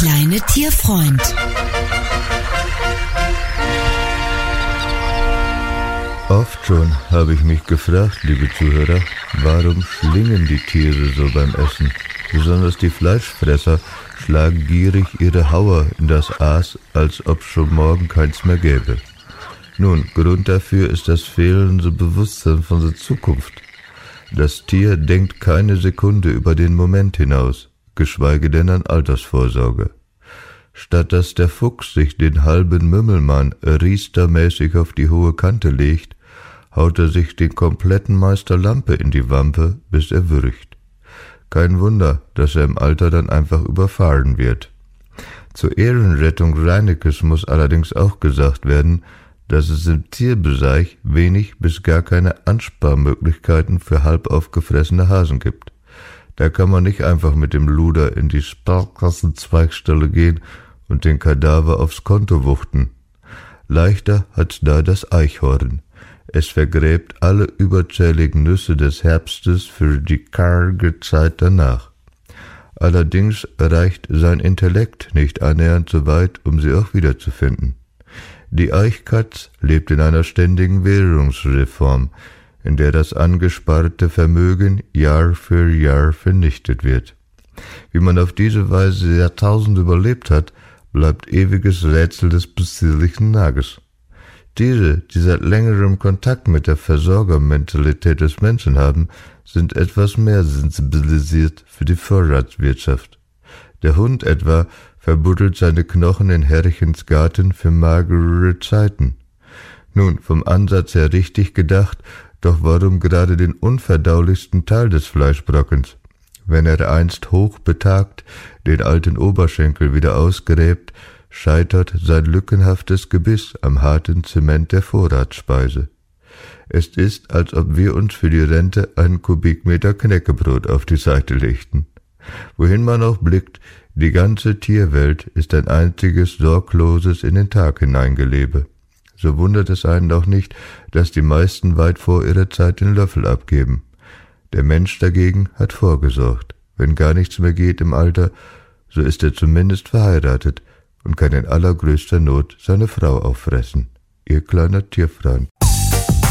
kleine Tierfreund. Oft schon habe ich mich gefragt, liebe Zuhörer, warum schlingen die Tiere so beim Essen? Besonders die Fleischfresser schlagen gierig ihre Hauer in das Aas, als ob schon morgen keins mehr gäbe. Nun, Grund dafür ist das fehlende Bewusstsein von der Zukunft. Das Tier denkt keine Sekunde über den Moment hinaus, geschweige denn an Altersvorsorge. Statt dass der Fuchs sich den halben Mümmelmann riestermäßig auf die hohe Kante legt, haut er sich den kompletten Meister Lampe in die Wampe, bis er würgt. Kein Wunder, dass er im Alter dann einfach überfahren wird. Zur Ehrenrettung Reinekes muss allerdings auch gesagt werden, dass es im Tierbereich wenig bis gar keine Ansparmöglichkeiten für halb aufgefressene Hasen gibt. Da kann man nicht einfach mit dem Luder in die Sparkassenzweigstelle gehen und den Kadaver aufs Konto wuchten. Leichter hat da das Eichhorn. Es vergräbt alle überzähligen Nüsse des Herbstes für die karge Zeit danach. Allerdings reicht sein Intellekt nicht annähernd so weit, um sie auch wiederzufinden. Die Eichkatz lebt in einer ständigen Währungsreform, in der das angesparte Vermögen Jahr für Jahr vernichtet wird. Wie man auf diese Weise Jahrtausende überlebt hat, bleibt ewiges Rätsel des possierlichen Nages. Tiere, die seit längerem Kontakt mit der Versorgermentalität des Menschen haben, sind etwas mehr sensibilisiert für die Vorratswirtschaft. Der Hund etwa verbuddelt seine Knochen in Herrchens Garten für magerere Zeiten. Nun, vom Ansatz her richtig gedacht, doch warum gerade den unverdaulichsten Teil des Fleischbrockens? Wenn er einst hochbetagt den alten Oberschenkel wieder ausgräbt, scheitert sein lückenhaftes Gebiss am harten Zement der Vorratsspeise. Es ist, als ob wir uns für die Rente einen Kubikmeter Knäckebrot auf die Seite legten. Wohin man auch blickt, die ganze Tierwelt ist ein einziges sorgloses in den Tag hineingelebe. So wundert es einen auch nicht, dass die meisten weit vor ihrer Zeit den Löffel abgeben. Der Mensch dagegen hat vorgesorgt. Wenn gar nichts mehr geht im Alter, so ist er zumindest verheiratet und kann in allergrößter Not seine Frau auffressen. Ihr kleiner Tierfreund.